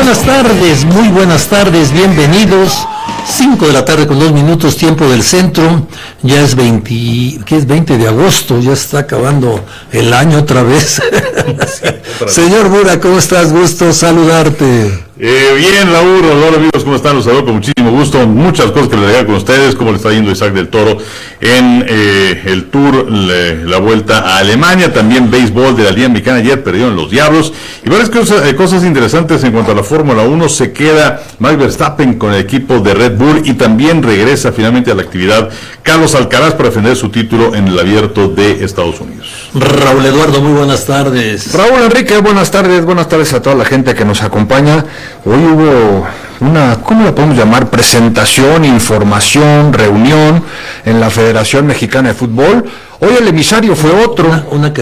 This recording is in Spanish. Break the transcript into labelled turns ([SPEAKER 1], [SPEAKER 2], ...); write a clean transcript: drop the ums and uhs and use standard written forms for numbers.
[SPEAKER 1] muy buenas tardes, bienvenidos. 5 de la tarde con 2 minutos, tiempo del centro. Ya es 20 de agosto, ya está acabando el año otra vez. Señor Mura, ¿cómo estás? Gusto saludarte.
[SPEAKER 2] Bien, Raúl, hola amigos, ¿cómo están? Los saludo con muchísimo gusto. Muchas cosas que les dejar con ustedes, cómo le está yendo Isaac del Toro en el Tour, la vuelta a Alemania, también béisbol de la Liga Mexicana. Ayer perdieron los Diablos y varias cosas interesantes en cuanto a la Fórmula 1. Se queda Max Verstappen con el equipo de Red Bull y también regresa finalmente a la actividad Carlos Alcaraz para defender su título en el Abierto de Estados Unidos.
[SPEAKER 1] Raúl Eduardo, muy buenas tardes.
[SPEAKER 3] Raúl Enrique, buenas tardes a toda la gente que nos acompaña. Hoy hubo una, ¿cómo la podemos llamar? Presentación, información, reunión en la Federación Mexicana de Fútbol. Hoy el emisario fue otro.
[SPEAKER 1] Una